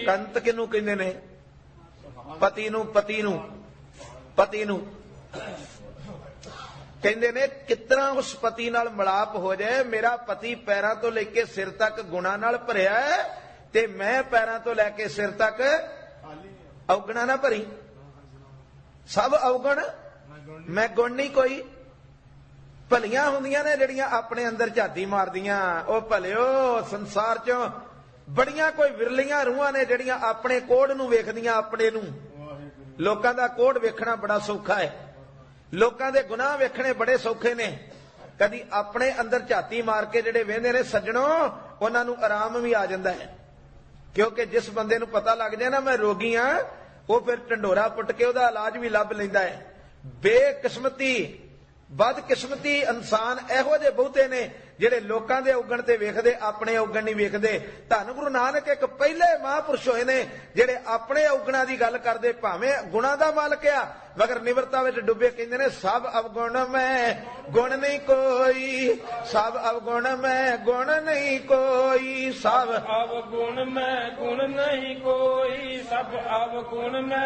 ਕੰਤ ਕਿਹਨੂੰ ਕਹਿੰਦੇ ਨੇ? ਪਤੀ ਨੂੰ। ਪਤੀ ਨੂੰ ਪਤੀ ਨੂੰ ਕਹਿੰਦੇ ਨੇ ਕਿਤਨਾ ਉਸ ਪਤੀ ਨਾਲ ਮਿਲਾਪ ਹੋ ਜਾਏ। ਮੇਰਾ ਪਤੀ ਪੈਰਾਂ ਤੋਂ ਲੈ ਕੇ ਸਿਰ ਤੱਕ ਗੁਣਾ ਨਾਲ ਭਰਿਆ ਹੈ ਤੇ ਮੈਂ ਪੈਰਾਂ ਤੋਂ ਲੈ ਕੇ ਸਿਰ ਤੱਕ ਔਗਣਾ ਨਾ ਭਰੀ। ਸਭ ਔਗਣ, ਮੈਂ ਗੁਣ ਨਹੀਂ ਕੋਈ। ਭਲੀਆਂ ਹੁੰਦੀਆਂ ਨੇ ਜਿਹੜੀਆਂ ਆਪਣੇ ਅੰਦਰ ਝਾਤੀ ਮਾਰਦੀਆਂ। ਉਹ ਭਲਿਓ ਸੰਸਾਰ ਚੋਂ ਬੜੀਆਂ ਕੋਈ ਵਿਰਲੀਆਂ ਰੂਹਾਂ ਨੇ ਜਿਹੜੀਆਂ ਆਪਣੇ ਕੋੜ ਨੂੰ ਵੇਖਦੀਆਂ, ਆਪਣੇ ਨੂੰ। ਲੋਕਾਂ ਦਾ ਕੋੜ ਵੇਖਣਾ ਬੜਾ ਸੌਖਾ ਹੈ, ਲੋਕਾਂ ਦੇ ਗੁਨਾਹ ਵੇਖਣੇ ਬੜੇ ਸੌਖੇ ਨੇ। ਕਦੀ ਆਪਣੇ ਅੰਦਰ ਝਾਤੀ ਮਾਰ ਕੇ ਜਿਹੜੇ ਵੇਂਦੇ ਨੇ ਸੱਜਣੋ, ਉਹਨਾਂ ਨੂੰ ਆਰਾਮ ਵੀ ਆ ਜਾਂਦਾ ਹੈ। ਕਿਉਂਕਿ ਜਿਸ ਬੰਦੇ ਨੂੰ ਪਤਾ ਲੱਗ ਜਾਏ ਨਾ ਮੈਂ ਰੋਗੀ ਹਾਂ, ਉਹ ਫਿਰ ਢੰਡੋਰਾ ਪੁੱਟ ਕੇ ਉਹਦਾ ਇਲਾਜ ਵੀ ਲੱਭ ਲੈਂਦਾ ਹੈ। ਬੇਕਿਸਮਤੀ, ਬਦਕਿਸਮਤੀ ਇਨਸਾਨ ਇਹੋ ਜਿਹੇ ਬਹੁਤੇ ਨੇ ਜਿਹੜੇ ਲੋਕਾਂ ਦੇ ਔਗਣ ਤੇ ਵੇਖਦੇ, ਆਪਣੇ ਔਗਣ ਨਹੀਂ ਵੇਖਦੇ। ਧੰਨ ਗੁਰੂ ਨਾਨਕ ਇੱਕ ਪਹਿਲੇ ਮਹਾਂਪੁਰਸ਼ ਹੋਏ ਨੇ ਜਿਹੜੇ ਆਪਣੇ ਔਗਣਾਂ ਦੀ ਗੱਲ ਕਰਦੇ। ਭਾਵੇਂ ਗੁਣਾਂ ਦਾ ਮਾਲਕ ਆ ਮਗਰ ਨਿਵਰਤਾ ਵਿੱਚ ਡੁੱਬੇ। ਕਹਿੰਦੇ ਨੇ ਸਭ ਅਵਗੁਣ ਮੈਂ ਗੁਣ ਨਹੀਂ ਕੋਈ, ਸਭ ਅਵਗੁਣ ਮੈਂ ਗੁਣ ਨਹੀਂ ਕੋਈ, ਸਭ ਅਵਗੁਣ ਮੈਂ ਗੁਣ ਨਹੀਂ ਕੋਈ, ਸਭ ਅਵਗੁਣ ਮੈਂ